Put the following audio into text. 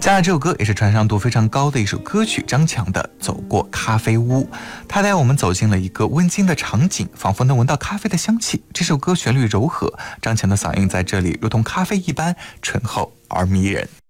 接下来这首歌也是传唱度非常高的一首歌曲，张强的《走过咖啡屋》，它带我们走进了一个温馨的场景，仿佛能闻到咖啡的香气。这首歌旋律柔和，张强的嗓音在这里如同咖啡一般醇厚而迷人。